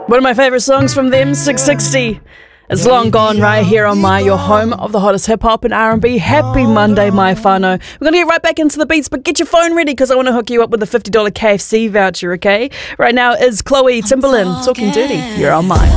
One of my favourite songs from them, 660. It's long gone right here on your home of the hottest hip-hop and R&B. Happy Monday, my whānau. We're going to get right back into the beats, but get your phone ready because I want to hook you up with a $50 KFC voucher, okay? Right now is Chloe Timberland, Talking Dirty. You're on mine.